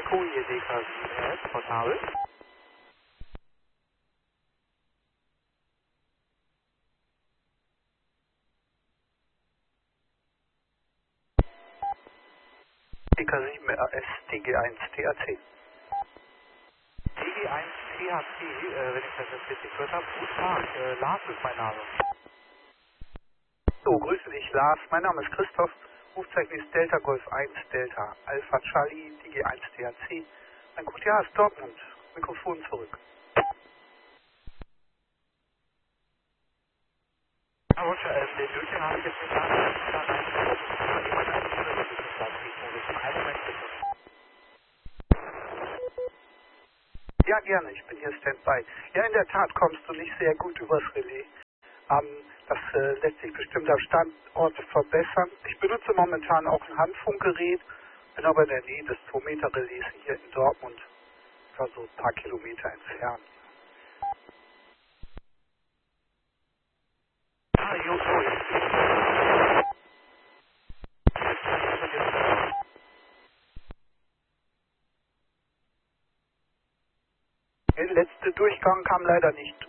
Folie DK7S, portabel. DK7RS, DG1 THC. DG1 THC, wenn ich das jetzt richtig gehört habe. Guten Tag, Lars ist mein Name. So, grüße dich Lars, mein Name ist Christoph, Rufzeichen ist Delta Golf 1 Delta Alpha Charlie DG1 THC. Mein QTA ist Dortmund, Mikrofon zurück. Ja, Roger, den Lötchen habe ich jetzt nicht da reingekommen. Jemand einen Überlebensmodus. Einen Moment bitte. Ja, gerne, ich bin hier Standby. Ja, in der Tat kommst du nicht sehr gut übers Relais. Das lässt sich bestimmt am Standort verbessern. Ich benutze momentan auch ein Handfunkgerät, bin aber in der Nähe des 2-Meter-Relais hier in Dortmund, so ein paar Kilometer entfernt. Ah, der letzte Durchgang kam leider nicht